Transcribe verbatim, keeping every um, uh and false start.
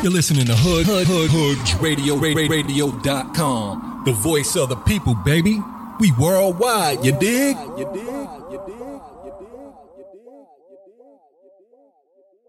You're listening to Hood Hood Hood Hood Radio Radio dot com. The voice of the people, baby. We worldwide, you dig? You dig? You dig? You dig? You dig?